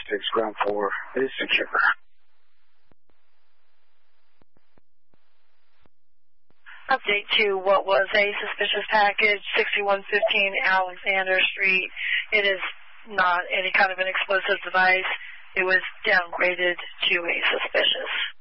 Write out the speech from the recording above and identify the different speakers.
Speaker 1: 36, ground floor is secure.
Speaker 2: Update to what was a suspicious package, 6115 Alexander Street. It is not any kind of an explosive device. It was downgraded to a suspicious.